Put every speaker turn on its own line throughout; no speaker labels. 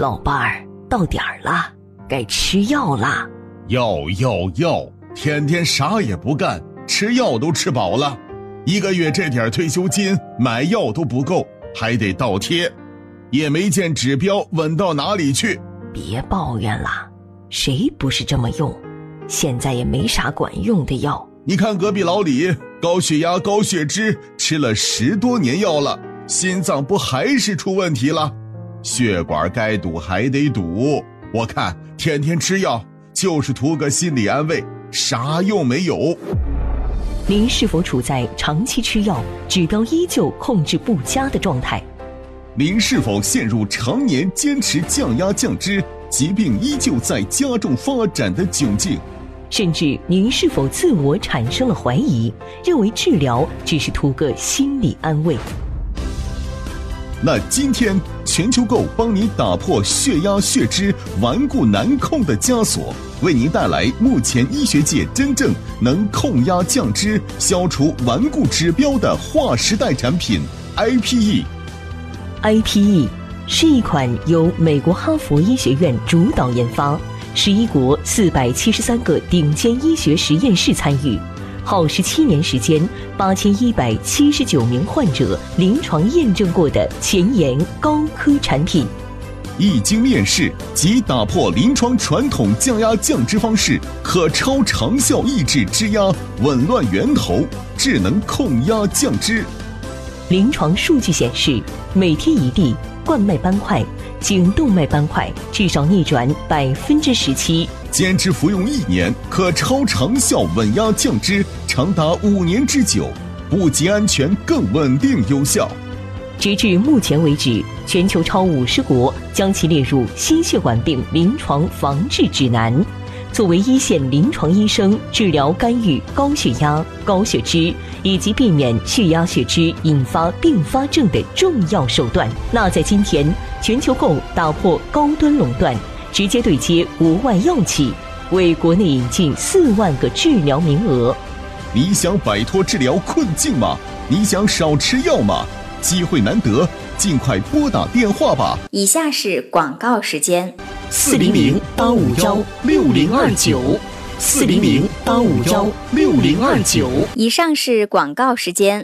老伴儿，到点儿了，该吃药啦。
药，天天啥也不干，吃药都吃饱了，1个月这点退休金买药都不够，还得倒贴，也没见指标稳到哪里去。
别抱怨了，谁不是这么用？现在也没啥管用的药。
你看隔壁老李，高血压高血脂，吃了10多年药了，心脏不还是出问题了？血管该堵还得堵，我看天天吃药就是图个心理安慰，啥用没有。
您是否处在长期吃药，指标依旧控制不佳的状态？
您是否陷入常年坚持降压降脂，疾病依旧在加重发展的窘境？
甚至您是否自我产生了怀疑，认为治疗只是图个心理安慰？
那今天全球购帮你打破血压血脂顽固难控的枷锁，为您带来目前医学界真正能控压降脂、消除顽固指标的划时代产品 IPE。IPE
是一款由美国哈佛医学院主导研发，11国473个顶尖医学实验室参与，耗17年时间，8179名患者临床验证过的前沿高科产品。
一经面世即打破临床传统降压降脂方式，可超长效抑制脂压，紊乱源头，智能控压降脂。
临床数据显示，每天1粒冠脉斑块、颈动脉斑块至少逆转17%，
坚持服用1年，可超长效稳压降脂，长达5年之久，不仅安全，更稳定有效。
直至目前为止，全球超50国将其列入心血管病临床防治指南。作为一线临床医生治疗干预高血压、高血脂以及避免血压血脂引发并发症的重要手段。那在今天，全球购打破高端垄断，直接对接国外药企，为国内引进4万个治疗名额。
你想摆脱治疗困境吗？你想少吃药吗？机会难得，尽快拨打电话吧。
以下是广告时间
：400-851-6029，400-851-6029。
以上是广告时间。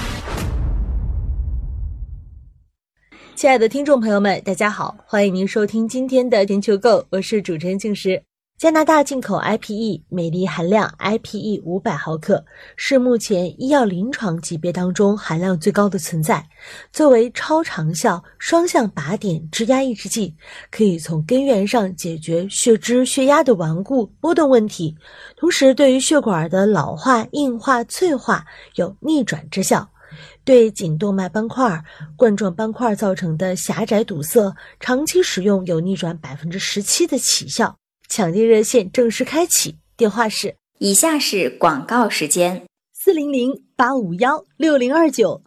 亲爱的听众朋友们，大家好，欢迎您收听今天的全球购，我是主持人静石。加拿大进口 IPE 镁离含量 IPE 500毫克是目前医药临床级别当中含量最高的存在。作为超长效双向靶点脂压抑制剂，可以从根源上解决血脂血压的顽固波动问题，同时对于血管的老化硬化脆化有逆转之效，对颈动脉斑块、冠状斑块造成的狭窄堵塞，长期使用有逆转17%的起效。抢订热线正式开启，电话是：
以下是广告时间
：400-851-6029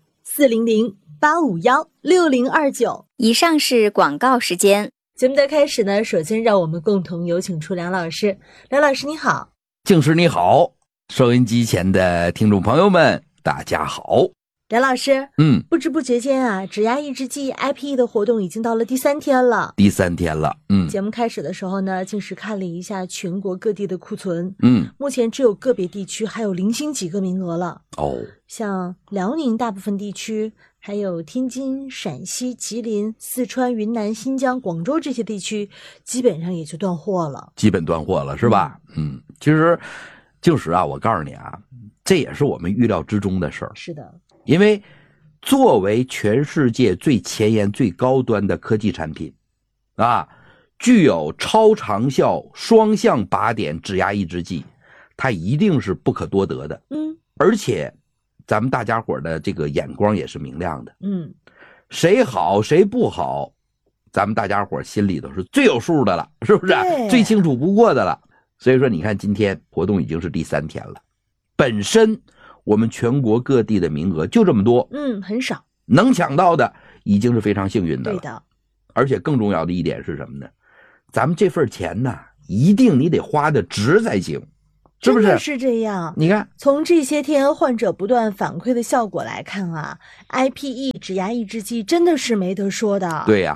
400-851-6029。
以上是广告时间。
节目的开始呢，首先让我们共同有请出梁老师。梁老师你好。
静师你好，收音机前的听众朋友们大家好。
梁老师，不知不觉间啊，脂压抑制剂 IPE 的活动已经到了第3天了。节目开始的时候呢，静时看了一下全国各地的库存，目前只有个别地区还有零星几个名额了。像辽宁大部分地区，还有天津、陕西、吉林、四川、云南、新疆、广州这些地区，基本上也就断货了。
是吧？其实静时啊，我告诉你啊，这也是我们预料之中的事儿。
是的。
因为作为全世界最前沿最高端的科技产品啊，具有超长效双向靶点脂压抑制剂，它一定是不可多得的。而且咱们大家伙的这个眼光也是明亮的。谁好谁不好，咱们大家伙心里头是最有数的了，是不是？最清楚不过的了。所以说你看今天活动已经是第3天了，本身我们全国各地的名额就这么多，
很少，
能抢到的已经是非常幸运的了。
对的。
而且更重要的一点是什么呢？咱们这份钱呢，一定你得花的值才行，是不是？
真的是这样。
你看，
从这些天患者不断反馈的效果来看啊，IPE 脂压抑制剂真的是没得说的。
对呀。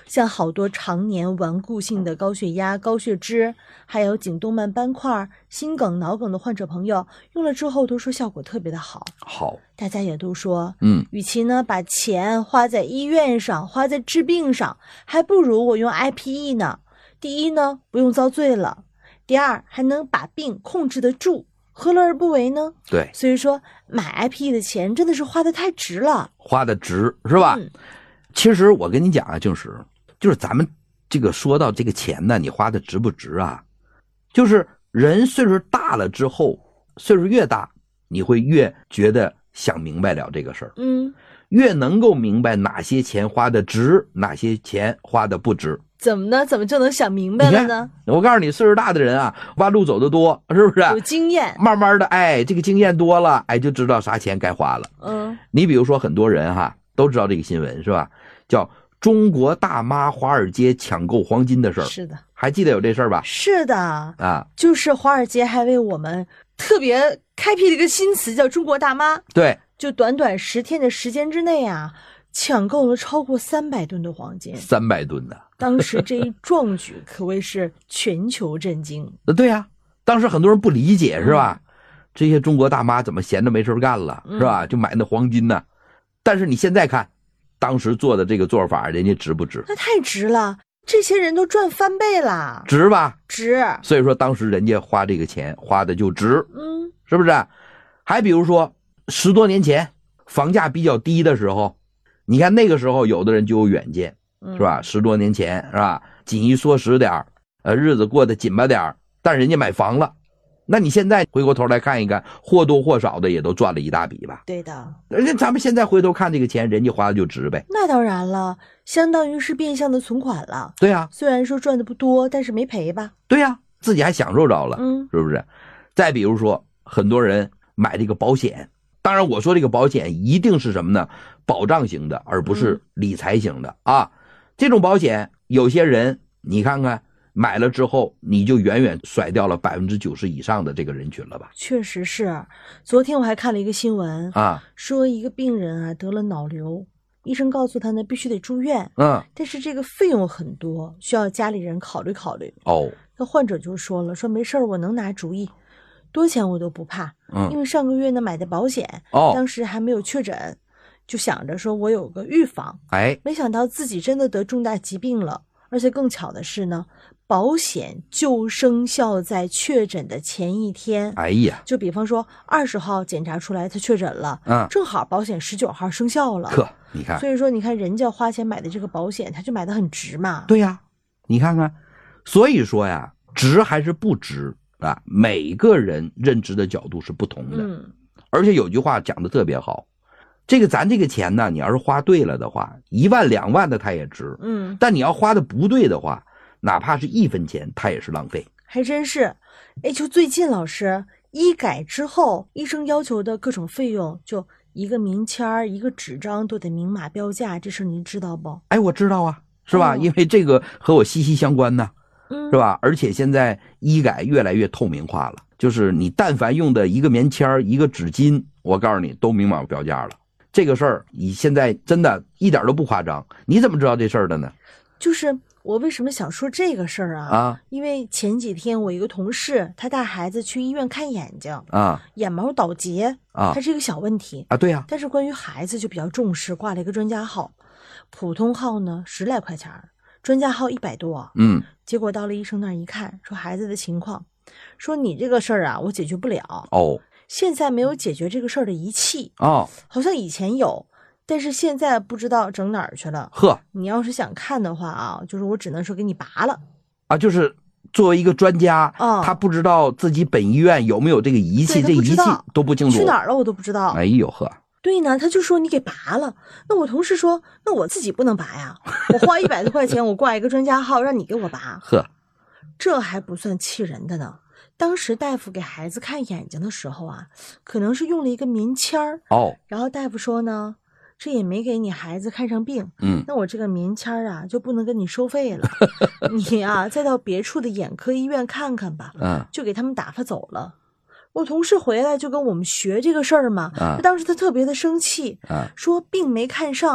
像好多常年顽固性的高血压、高血脂，还有颈动脉斑块、心梗、脑梗的患者朋友，用了之后都说效果特别的好。
好，
大家也都说，
与
其呢把钱花在医院上，花在治病上，还不如我用 IPE 呢。第一呢，不用遭罪了；第二，还能把病控制得住，何乐而不为呢？
对，
所以说买 IPE 的钱真的是花得太值了，
花的值是吧？其实我跟你讲啊，就是咱们这个说到这个钱呢，你花的值不值啊？就是人岁数大了之后，岁数越大，你会越觉得想明白了这个事儿，越能够明白哪些钱花的值，哪些钱花的不值。
怎么呢？怎么就能想明白了呢？
我告诉你，岁数大的人啊，弯路走得多，是不是？
有经验，
慢慢的，这个经验多了，就知道啥钱该花了。你比如说很多人都知道这个新闻是吧？叫中国大妈华尔街抢购黄金的事儿。
是的，
还记得有这事儿吧？
是的就是华尔街还为我们特别开辟了一个新词，叫中国大妈。
对，
就短短10天的时间之内抢购了超过300吨的黄金
，300吨的。
当时这一壮举可谓是全球震惊。
对呀，当时很多人不理解是吧？这些中国大妈怎么闲着没事干了是吧？就买那黄金呢？但是你现在看，当时做的这个做法，人家值不值？
那太值了，这些人都赚翻倍了，
值吧？
值。
所以说当时人家花这个钱花的就值，是不是？还比如说10多年前房价比较低的时候，你看那个时候有的人就有远见，是吧？10多年前是吧？紧衣缩食点日子过得紧巴点但人家买房了。那你现在回过头来看一看，或多或少的也都赚了一大笔吧？
对的。
咱们现在回头看这个钱，人家花的就值呗。
那当然了，相当于是变相的存款了。
对呀，
虽然说赚的不多，但是没赔吧？
对呀，自己还享受着了，是不是？再比如说，很多人买这个保险，当然我说这个保险一定是什么呢？保障型的，而不是理财型的这种保险，有些人你看看买了之后，你就远远甩掉了90%以上的这个人群了吧？
确实是。昨天我还看了一个新闻说一个病人得了脑瘤，医生告诉他呢必须得住院，但是这个费用很多，需要家里人考虑考虑。那患者就说了，说没事我能拿主意，多钱我都不怕，因为上个月呢买的保险，当时还没有确诊，就想着说我有个预防，没想到自己真的得重大疾病了，而且更巧的是呢，保险就生效在确诊的前一天。就比方说20号检查出来他确诊了，正好保险19号生效了。
你看，
所以说你看人家花钱买的这个保险，他就买的很值嘛。
对呀，你看看，所以说呀，值还是不值每个人认知的角度是不同的。而且有句话讲的特别好，咱这个钱呢，你要是花对了的话，1万2万的它也值，但你要花的不对的话，哪怕是1分钱它也是浪费。
还真是。就最近老师医改之后，医生要求的各种费用，就一个名签一个纸张都得明码标价，这事您知道不？
我知道啊，是吧？因为这个和我息息相关呢，是吧？而且现在医改越来越透明化了，就是你但凡用的一个棉签一个纸巾，我告诉你都明码标价了。这个事儿你现在真的一点都不夸张。你怎么知道这事儿的呢？
就是我为什么想说这个事儿因为前几天我一个同事，他带孩子去医院看眼睛眼毛倒结它是一个小问题
对呀。
但是关于孩子就比较重视，挂了一个专家号，普通号呢10来块钱，专家号100多。结果到了医生那儿一看，说孩子的情况，说你这个事儿我解决不了。现在没有解决这个事儿的仪器好像以前有，但是现在不知道整哪儿去了。你要是想看的话就是我只能说给你拔了
就是作为一个专家他不知道自己本医院有没有这个仪器，这仪器都不清楚，
去哪儿了我都不知道。对呢，他就说你给拔了。那我同事说，那我自己不能拔呀，我花100多块钱我挂一个专家号让你给我拔。这还不算气人的呢。当时大夫给孩子看眼睛的时候可能是用了一个棉签然后大夫说呢，这也没给你孩子看上病，那我这个棉签就不能跟你收费了，你再到别处的眼科医院看看吧。就给他们打发走了。我同事回来就跟我们学这个事儿嘛，当时他特别的生气，说病没看上